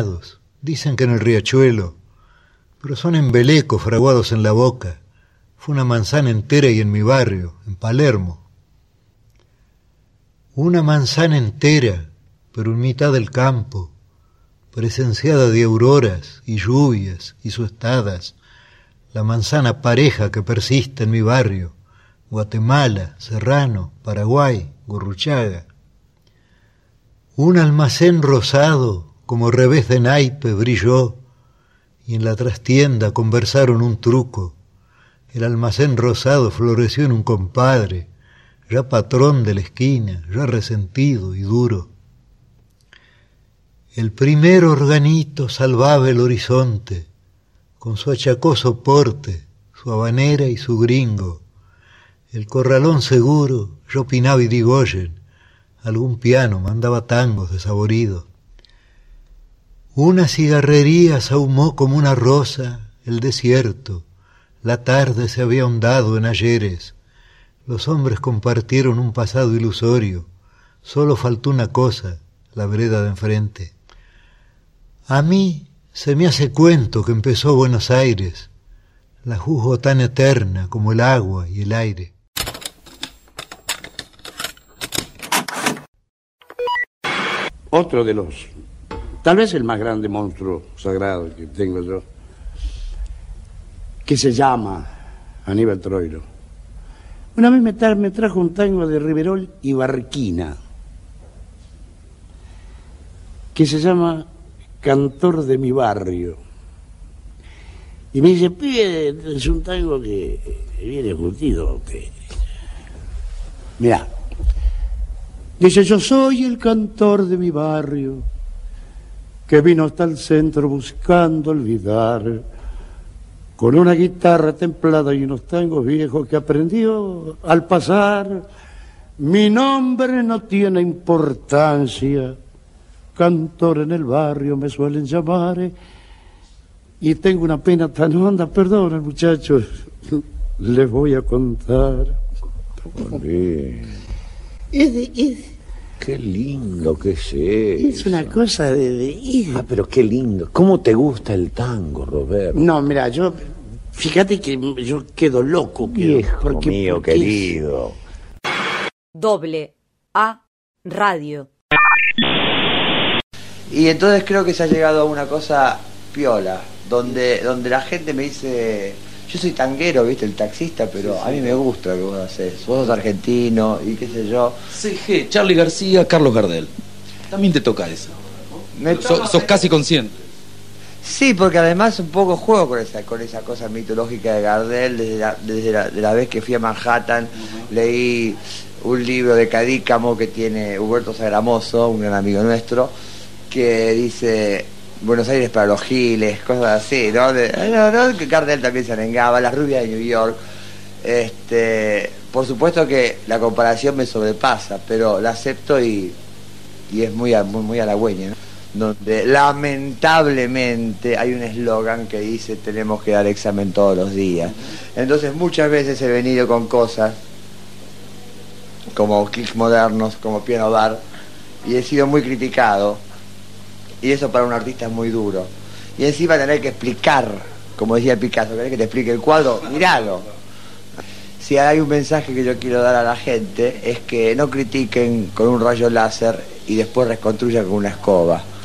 bañados, dicen que en el riachuelo, pero son embelecos fraguados en la boca. Fue una manzana entera y en mi barrio, en Palermo. Una manzana entera, pero en mitad del campo, presenciada de auroras y lluvias y suestadas, la manzana pareja que persiste en mi barrio, Guatemala, Serrano, Paraguay, Gurruchaga. Un almacén rosado, como revés de naipe, brilló, y en la trastienda conversaron un truco. El almacén rosado floreció en un compadre, ya patrón de la esquina, ya resentido y duro. El primer organito salvaba el horizonte, con su achacoso porte, su habanera y su gringo. El corralón seguro, yo opinaba Irigoyen, algún piano mandaba tangos desaboridos. Una cigarrería sahumó como una rosa el desierto, la tarde se había ahondado en ayeres, los hombres compartieron un pasado ilusorio, solo faltó una cosa, la vereda de enfrente. A mí se me hace cuento que empezó Buenos Aires, la juzgo tan eterna como el agua y el aire. Otro de los, tal vez el más grande monstruo sagrado que tengo yo, que se llama Aníbal Troilo. Una vez me trajo un tango de Riverol y Barquina, que se llama Cantor de mi barrio. Y me dice, pibe, es un tango que viene curtido. Mirá. Dice, yo soy el cantor de mi barrio, que vino hasta el centro buscando olvidar, con una guitarra templada y unos tangos viejos que aprendió al pasar. Mi nombre no tiene importancia, cantor en el barrio me suelen llamar, y tengo una pena tan honda, perdonen muchachos, les voy a contar. Qué lindo que es eso. Es una cosa de... Ah, pero qué lindo. ¿Cómo te gusta el tango, Roberto? No, mira, yo... Fíjate que yo quedo loco. Viejo mío querido. AA Radio. Y entonces creo que se ha llegado a una cosa piola, donde la gente me dice... Yo soy tanguero, viste, el taxista, pero a mí me gusta lo que vos haces. Vos sos argentino y qué sé yo. CG, Charly García, Carlos Gardel. También te toca eso. Sos casi consciente. Sí, porque además un poco juego con esa cosa mitológica de Gardel. Desde la vez que fui a Manhattan, leí un libro de Cadícamo que tiene Huberto Sagramoso, un gran amigo nuestro, que dice... Buenos Aires para los giles, cosas así, ¿no? Que Gardel también se arengaba, las rubias de New York. Por supuesto que la comparación me sobrepasa, pero la acepto y es muy halagüeña, ¿no? Donde lamentablemente hay un eslogan que dice tenemos que dar examen todos los días. Entonces muchas veces he venido con cosas como clics modernos, como piano bar, y he sido muy criticado. Y eso para un artista es muy duro. Y encima tener que explicar, como decía Picasso, querés que te explique el cuadro, míralo. Si hay un mensaje que yo quiero dar a la gente, es que no critiquen con un rayo láser y después reconstruyan con una escoba.